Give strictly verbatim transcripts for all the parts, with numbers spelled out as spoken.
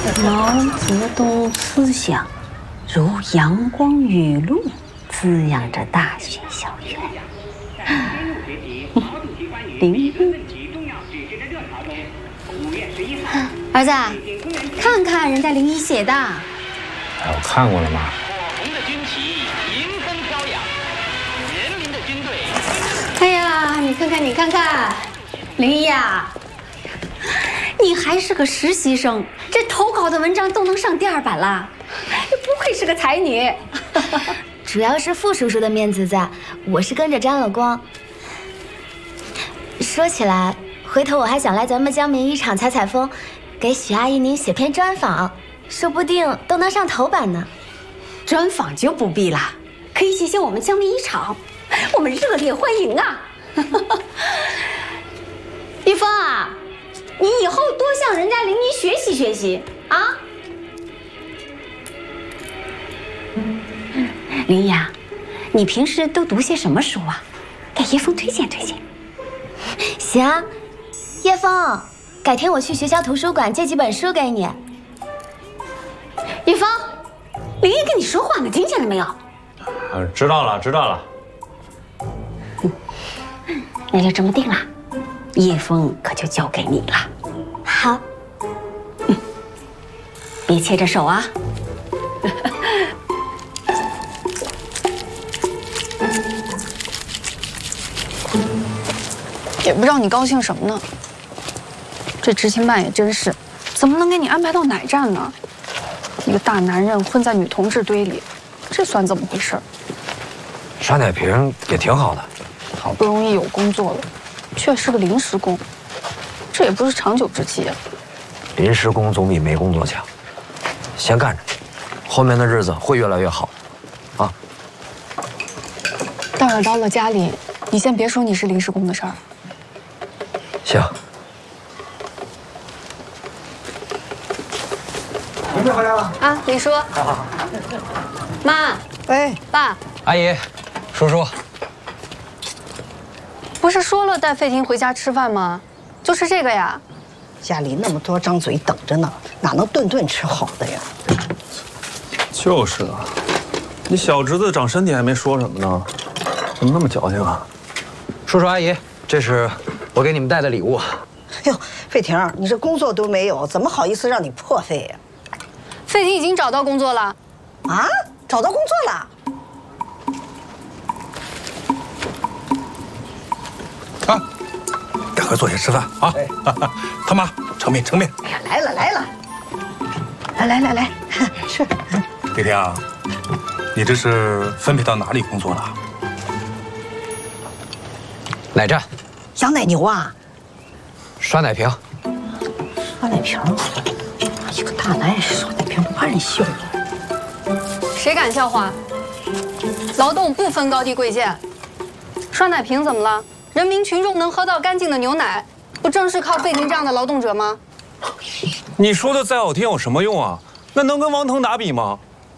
毛泽东思想如阳光雨露，滋养着大学校园。林一， 儿子，看看人家林一写的。 哎，我看过了吗？ 哎呀，你看看，你看看，林一呀，你还是个实习生，这投稿的文章都能上第二版啦，不愧是个才女。 主要是傅叔叔的面子在，我是跟着沾了光。说起来，回头我还想来咱们江民一厂采采风，给许阿姨您写篇专访，说不定都能上头版呢。 专访就不必啦，可以写写我们江民一厂。 我们热烈欢迎啊！一峰啊，你以后多向人家林一学习学习啊！林一啊，你平时都读些什么书啊？给叶枫推荐推荐。 行，叶枫，改天我去学校图书馆借几本书给你。 一峰，林一跟你说话呢，听见了没有？ 呃，知道了，知道了。 那就这么定了，叶枫可就交给你了。 好， 嗯，别切着手啊。 也不知道你高兴什么呢。这执勤办也真是，怎么能给你安排到奶站呢？一个大男人混在女同志堆里，这算怎么回事？ 沙乃平也挺好的。 好不容易有工作了，却是个临时工，这也不是长久之计啊。 临时工总比没工作强，先干着，后面的日子会越来越好，啊。 待会儿到了家里，你先别说你是临时工的事儿。 行。 您回来了啊，李叔。 好好好。 妈， 喂， 爸， 阿姨，叔叔。 不是说了带费婷回家吃饭吗？就是这个呀。 家里那么多张嘴等着呢，哪能顿顿吃好的呀？ 就是啊，你小侄子长身体还没说什么呢，怎么那么矫情啊？ 叔叔阿姨，这是我给你们带的礼物。 哎呦，费婷，你这工作都没有，怎么好意思让你破费呀？ 费婷已经找到工作了。 啊，找到工作了？ 啊，赶快坐下吃饭啊！他妈，盛面盛面。 哎呀，来了来了，来来来来，吃。 费婷啊，你这是分配到哪里工作了？ 奶站。 养奶牛啊？ 刷奶瓶。 刷奶瓶？一个大男人刷奶瓶，不怕人笑话？ 谁敢笑话？劳动不分高低贵贱，刷奶瓶怎么了？ 人民群众能喝到干净的牛奶，不正是靠费婷这样的劳动者吗？ 你说的再好听有什么用啊？那能跟王腾达比吗？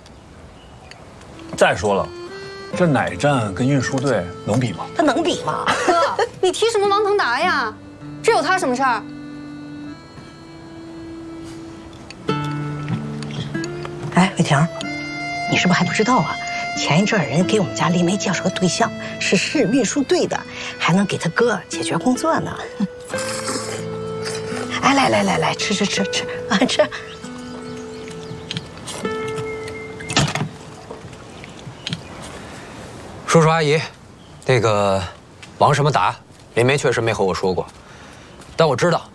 再说了，这奶站跟运输队能比吗？ 他能比吗？ 哥，你提什么王腾达呀？这有他什么事儿？ 哎，费婷，你是不是还不知道啊？ 前一阵儿人给我们家丽梅介绍个对象，是市运输队的，还能给他哥解决工作呢。哎，来来来来，吃吃吃吃啊吃！ 叔叔阿姨，那个王什么达，林梅确实没和我说过，但我知道